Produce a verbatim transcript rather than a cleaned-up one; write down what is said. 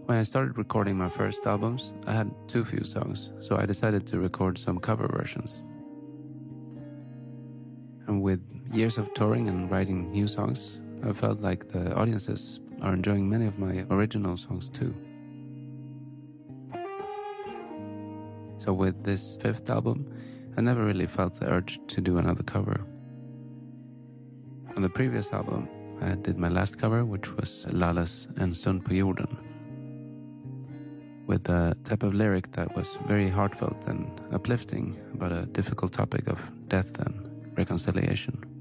When I started recording my first albums, I had too few songs, so I decided to record some cover versions. And with years of touring and writing new songs, I felt like the audiences are enjoying many of my original songs too. So with this fifth album, I never really felt the urge to do another cover. On the previous album, I did my last cover, which was Lallas En stund på jorden, with a type of lyric that was very heartfelt and uplifting about a difficult topic of death and reconciliation.